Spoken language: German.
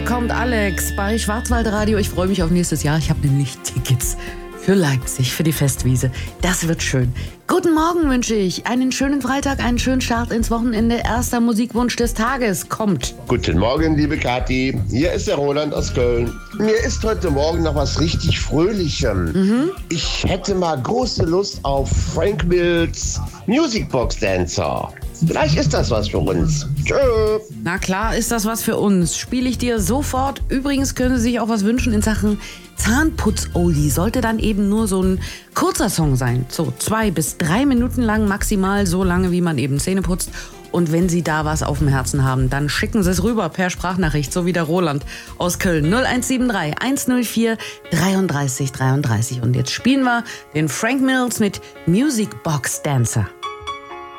kommt Alex bei Schwarzwaldradio. Ich freue mich auf nächstes Jahr. Ich habe nämlich Tickets für Leipzig, für die Festwiese. Das wird schön. Guten Morgen wünsche ich. Einen schönen Freitag, einen schönen Start ins Wochenende. Erster Musikwunsch des Tages kommt. Guten Morgen, liebe Kathi. Hier ist der Roland aus Köln. Mir ist heute Morgen noch was richtig Fröhlichem. Ich hätte mal große Lust auf Frank Mills Music Box Dancer. Vielleicht ist das was für uns. Tschö. Na klar ist das was für uns. Spiele ich dir sofort. Übrigens können Sie sich auch was wünschen in Sachen Zahnputz-Oldie. Sollte dann eben nur so ein kurzer Song sein. So 2 bis 3 Minuten lang, maximal so lange, wie man eben Zähne putzt. Und wenn Sie da was auf dem Herzen haben, dann schicken Sie es rüber per Sprachnachricht, so wie der Roland aus Köln. 0173 104 33 33. Und jetzt spielen wir den Frank Mills mit Music Box Dancer.